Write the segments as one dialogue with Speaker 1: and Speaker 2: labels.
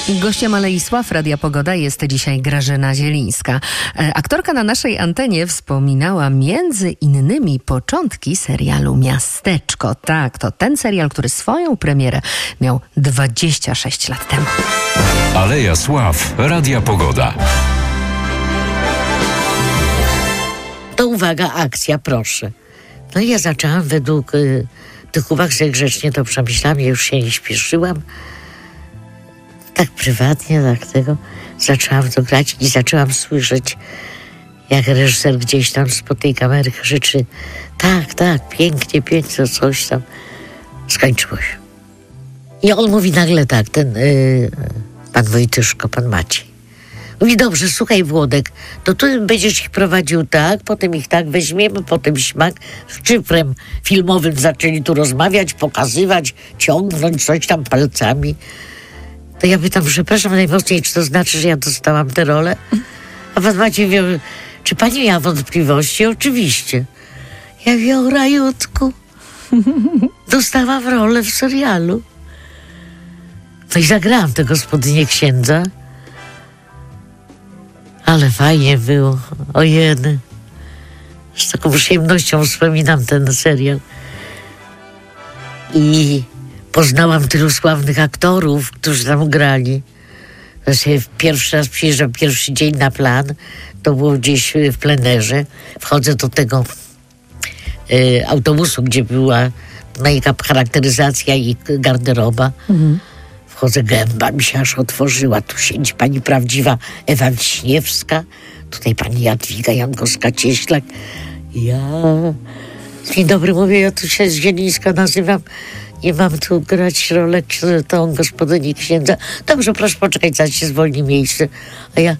Speaker 1: Gościem Alei Sław Radia Pogoda jest dzisiaj Grażyna Zielińska. Aktorka na naszej antenie wspominała między innymi początki serialu Miasteczko. Tak, to ten serial, który swoją premierę miał 26 lat temu.
Speaker 2: Aleja Sław Radia Pogoda.
Speaker 3: To uwaga, akcja, proszę. No i ja zaczęłam według tych uwag, że grzecznie to przemyślałam, ja już się nie śpieszyłam. Tak prywatnie, tak tego. Zaczęłam to grać i zaczęłam słyszeć, jak reżyser gdzieś tam spod tej kamery krzyczy: tak, pięknie, coś tam. Skończyło się. I on mówi nagle tak, ten pan Wojtyszko, pan Maciej. Mówi: dobrze, słuchaj Włodek, to tu będziesz ich prowadził tak, potem ich tak weźmiemy, potem śmak. Z szyfrem filmowym zaczęli tu rozmawiać, pokazywać, ciągnąć coś tam palcami. To ja pytam: przepraszam najmocniej, czy to znaczy, że ja dostałam tę rolę? A pan Maciej mówi: czy pani miała wątpliwości? Oczywiście. Ja mówię: o rajutku. Dostałam rolę w serialu. No i zagrałam tę gospodynię księdza. Ale fajnie było. Ojeny. Z taką przyjemnością wspominam ten serial. I poznałam tylu sławnych aktorów, którzy tam grali. Pierwszy raz przyjeżdżam, pierwszy dzień na plan. To było gdzieś w plenerze. Wchodzę do tego autobusu, gdzie była make-up, charakteryzacja i garderoba. Wchodzę, gęba mi się aż otworzyła. Tu siedzi pani prawdziwa Ewa Wiśniewska. Tutaj pani Jadwiga Jankowska-Cieślak. Ja... Dzień dobry, mówię, ja tu się z Zielińska nazywam. Nie mam tu grać rolę tą gospodyni księdza. Dobrze, proszę poczekać, zaś się zwolni miejsce. A ja...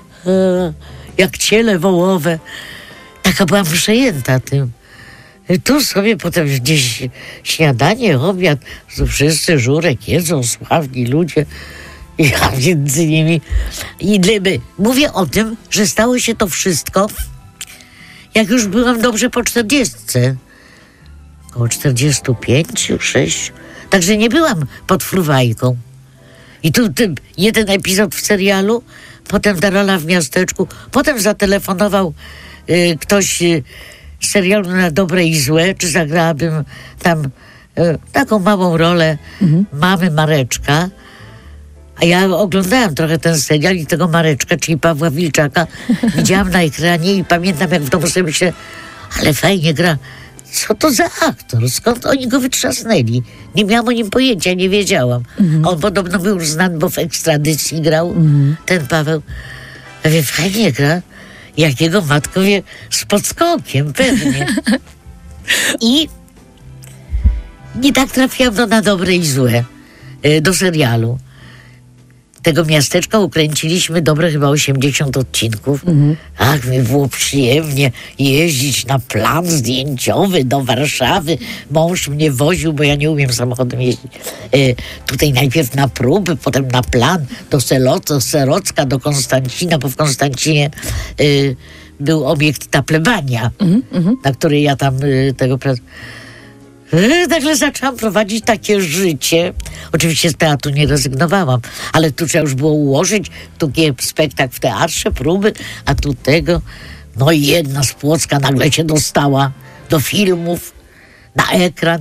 Speaker 3: jak ciele wołowe. Taka byłam przejęta tym. Tu sobie potem gdzieś śniadanie, obiad, to wszyscy żurek jedzą, sławni ludzie. Ja między nimi. I mówię o tym, że stało się to wszystko, jak już byłam dobrze po 40. Około 45, 6. Także nie byłam pod fruwajką. I tu jeden epizod w serialu, potem ta rola w Miasteczku, potem zatelefonował ktoś z serialu Na dobre i złe, czy zagrałabym tam taką małą rolę mamy Mareczka. A ja oglądałam trochę ten serial i tego Mareczka, czyli Pawła Wilczaka, widziałam na ekranie i pamiętam, jak w domu sobie myślę: ale fajnie gra. Co to za aktor? Skąd oni go wytrzasnęli? Nie miałam o nim pojęcia, nie wiedziałam. On podobno był już znany, bo w Ekstradycji grał ten Paweł. Ja mówię: fajnie gra. Jak jego matko wie, z podskokiem, pewnie. I tak trafiłam Na dobre i złe, do serialu. Tego Miasteczka ukręciliśmy dobre chyba 80 odcinków. Ach, mi było przyjemnie jeździć na plan zdjęciowy do Warszawy. Mąż mnie woził, bo ja nie umiem samochodem jeździć. Tutaj najpierw na próby, potem na plan do Serocka, do Konstancina, bo w Konstancinie był obiekt Ta plebania, na której ja tam tego nagle zaczęłam prowadzić takie życie. Oczywiście z teatru nie rezygnowałam, ale tu trzeba już było ułożyć, tu spektakl w teatrze, próby, a tu tego. No i jedna z Płocka nagle się dostała do filmów, na ekran.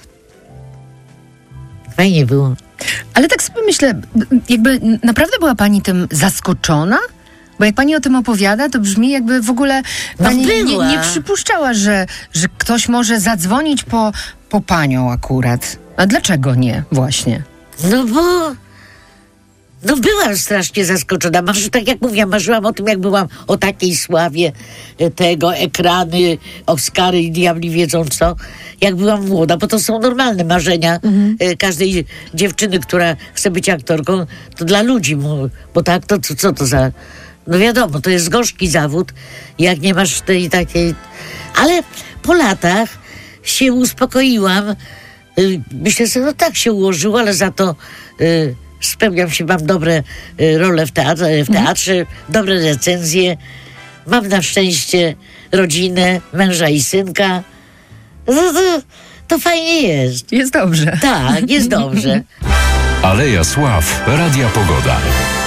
Speaker 3: Fajnie było.
Speaker 1: Ale tak sobie myślę, jakby naprawdę była pani tym zaskoczona? Bo jak pani o tym opowiada, to brzmi, jakby w ogóle pani nie przypuszczała, że ktoś może zadzwonić po panią akurat. A dlaczego nie właśnie?
Speaker 3: No byłam strasznie zaskoczona. Tak jak mówiłam, marzyłam o tym, jak byłam o takiej sławie, tego ekrany, Oscary i diabli wiedzą co. Jak byłam młoda, bo to są normalne marzenia każdej dziewczyny, która chce być aktorką. To dla ludzi, bo tak, to co to za... No wiadomo, to jest gorzki zawód, jak nie masz tej takiej... Ale po latach się uspokoiłam. Myślę sobie, no tak się ułożyło, ale za to spełniam się, mam dobre role w teatrze, dobre recenzje. Mam na szczęście rodzinę, męża i synka. To fajnie jest.
Speaker 1: Jest dobrze.
Speaker 3: Tak, jest dobrze.
Speaker 2: Aleja Sław, Radia Pogoda.